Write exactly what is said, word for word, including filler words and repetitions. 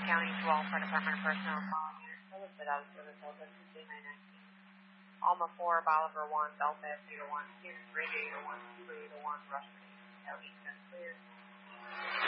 County to all Fire Department personnel calling units for listed out of service Delta Tuesday nine nineteen. Alma four, Bolivar one, Belfast eight oh one, Kansas Radio eight oh one, Cuba eight oh one, Rushmore eight oh one, East clear.